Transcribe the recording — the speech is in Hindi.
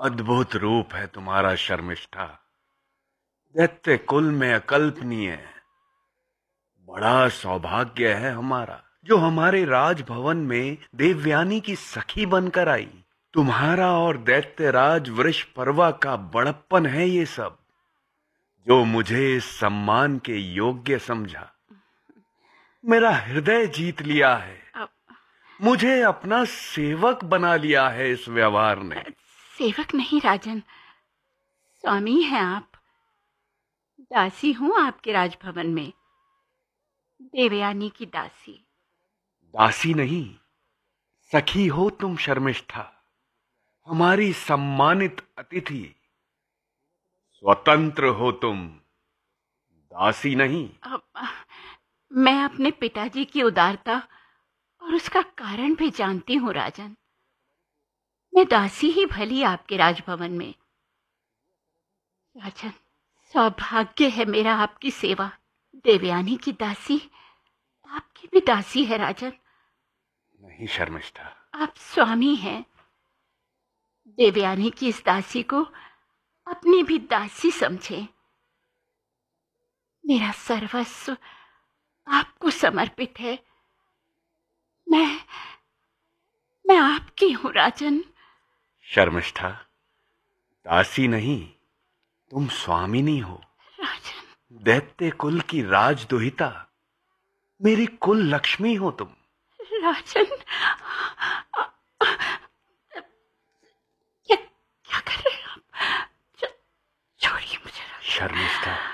अद्भुत रूप है तुम्हारा शर्मिष्ठा। दैत्य कुल में अकल्पनीय। बड़ा सौभाग्य है हमारा जो हमारे राजभवन में देवयानी की सखी बनकर आई। तुम्हारा और दैत्यराज वृषपर्वा का बड़प्पन है ये सब, जो मुझे इस सम्मान के योग्य समझा। मेरा हृदय जीत लिया है, मुझे अपना सेवक बना लिया है इस व्यवहार ने। सेवक नहीं राजन, स्वामी हैं आप। दासी हूं आपके राजभवन में, देवयानी की दासी। दासी नहीं, सखी हो तुम शर्मिष्ठा, हमारी सम्मानित अतिथि। स्वतंत्र हो तुम, दासी नहीं। मैं अपने पिताजी की उदारता और उसका कारण भी जानती हूँ राजन। मैं दासी ही भली आपके राजभवन में। राजन, सौभाग्य है मेरा आपकी सेवा। देवयानी की दासी आपकी भी दासी है राजन। नहीं शर्मिष्ठा, आप स्वामी हैं। देवयानी की इस दासी को अपनी भी दासी समझें। मेरा सर्वस्व आपको समर्पित है। मैं आपकी हूं राजन। शर्मिष्ठा, दासी नहीं, तुम स्वामिनी हो। राजन, दैत्य कुल की राजदुहिता, मेरी कुल लक्ष्मी हो तुम। राजन, क्या क्या कर रहे हैं आप? छोड़िए मुझे राजन। शर्मिष्ठा,